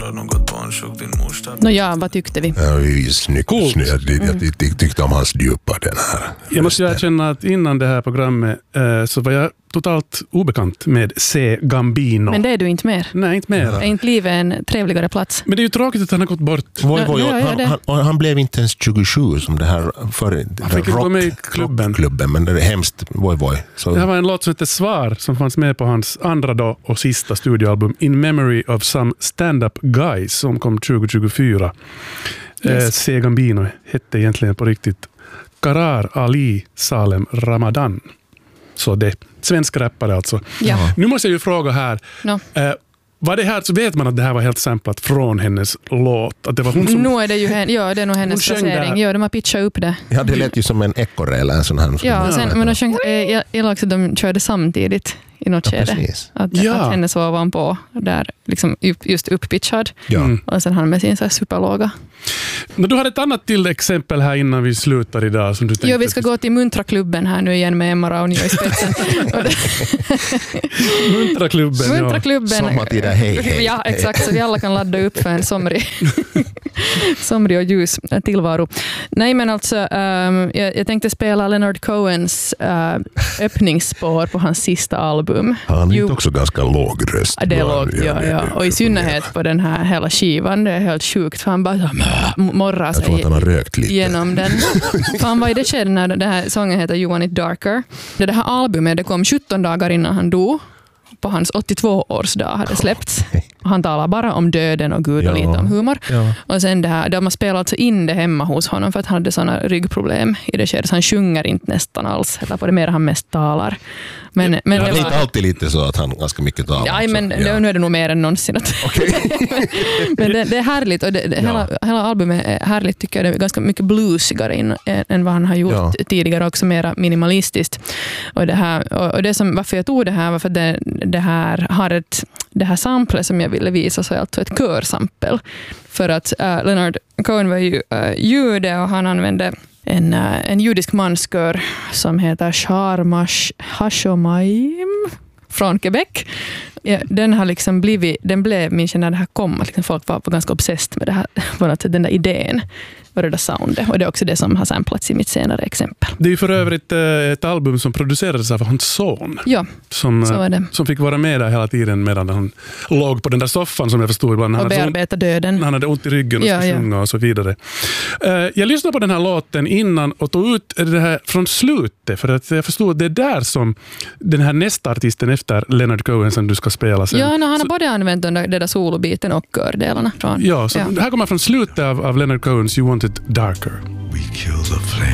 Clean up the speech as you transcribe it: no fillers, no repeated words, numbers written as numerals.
Ja, vad tyckte vi? Ja, snyggt. Jag tyckte om hans djupa den här. Jag måste erkänna att innan det här programmet så var jag totalt obekant med C. Gambino. Men det är du inte mer. Nej, inte mer. Är inte livet en trevligare plats? Men det är ju tråkigt att han har gått bort. Han blev inte ens 27 som det här för han fick inte gå med i klubben. Men det är hemskt. Så. Det här var en låt som heter Svar som fanns med på hans andra då och sista studioalbum In Memory of Some Stand-Up Guys som kom 2024. Yes. C. Gambino hette egentligen på riktigt Karar Ali Salem Ramadan. Så det svenska rappare alltså. Ja. Nu måste jag ju fråga här. No. Var det här så vet man att det här var helt samplat från hennes låt? Att det var hon som... Nu är det ju det är nog hennes placering. Ja, de har pitchat upp det. Ja, det lät ju som en ekorre en sån här. Ja, sen, men de sjöng, jag gillar också att de körde samtidigt i något skede. Att hennes var ovanpå där liksom just uppitchad. Ja. Och sen han med sin så här superlåga. Men du har ett annat till exempel här innan vi slutar idag som du tänkte. Ja, vi ska gå till Muntra-klubben här nu igen med Emma Raunio i spetsen. Muntra-klubben, Muntra-klubben. Sommartida, hej. Ja, exakt. Så vi alla kan ladda upp för en somrig och ljus tillvaro. Nej, men alltså jag tänkte spela Leonard Cohens öppningsspår på hans sista album. Han är också ganska låg röst. Det är lågt, ja. Och i synnerhet på den här hela skivan. Det är helt sjukt. För han bara morrar sig att han har rökt lite. Genom den. För han var i det skedet när den här sången heter You Want It Darker. Det här albumet det kom 17 dagar innan han dog. På hans 82-årsdag hade släppts. Och han talar bara om döden och Gud och lite om humor. Ja. Och sen det här, de har spelat alltså in det hemma hos honom för att han hade sådana ryggproblem i det skedet. Så han sjunger inte nästan alls. Eller på det mer han mest talar. Men det är inte alltid lite så att han ganska mycket talar. Ja, men nu är det nog mer än någonsin. Okay. Men det är härligt. Och hela albumet är härligt tycker jag. Det är ganska mycket bluesigare än vad han har gjort tidigare. Också mer minimalistiskt. Och det som, varför jag tog det här var för att det här samplet som jag ville visa så är alltså ett körsampel. För att Leonard Cohen var ju jude och han använde en judisk manskör som heter Sharmash Hashomaim från Quebec. Ja, den har liksom den blev, minns jag när det här kom, att liksom folk var ganska obsessed med det här, på något sätt, den där idén och det där soundet. Och det är också det som har samplats i mitt senare exempel. Det är ju för övrigt ett album som producerades av hans son. Ja, så är det. Som fick vara med där hela tiden medan han låg på den där soffan som jag förstod ibland. Och bearbeta döden. Han hade ont i ryggen och skulle sjunga och så vidare. Jag lyssnade på den här låten innan och tog ut det här från slutet för att jag förstod att det är där som den här nästa artisten efter Leonard Cohen som du ska spela sen. Ja, han har både använt den där solobiten och kördelarna. Ja, så här kommer från slutet av Leonard Cohens You Want It Darker. We kill the flame.